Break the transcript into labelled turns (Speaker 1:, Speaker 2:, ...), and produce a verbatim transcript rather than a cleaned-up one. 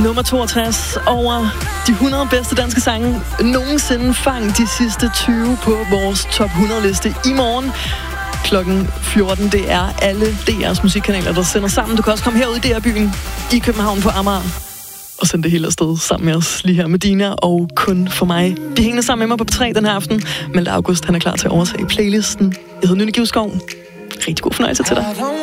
Speaker 1: Nummer toogtres over de hundrede bedste danske sange nogensinde. Fang de sidste tyve på vores top hundrede-liste i morgen. Klokken fjorten, det er alle D R's musikkanaler, der sender sammen. Du kan også komme herud i D R-byen i København på Amager og sende det hele afsted sammen med os lige her med Dina og Kun for mig. Vi hænger sammen med mig på P tre den her aften. Malte August, han er klar til at overtage playlisten. Jeg hedder Nynne Givskov. Rigtig god fornøjelse til dig.